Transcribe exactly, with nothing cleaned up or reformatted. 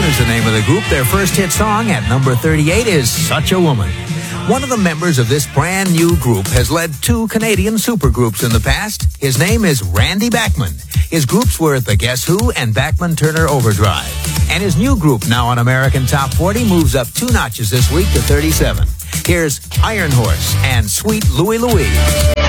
is the name of the group. Their first hit song at number thirty-eight is Such a Woman. One of the members of this brand new group has led two Canadian supergroups in the past. His name is Randy Bachman. His groups were The Guess Who and Bachman Turner Overdrive. And his new group, now on American Top forty, moves up two notches this week to thirty-seven. Here's Iron Horse and Sweet Louie Louie.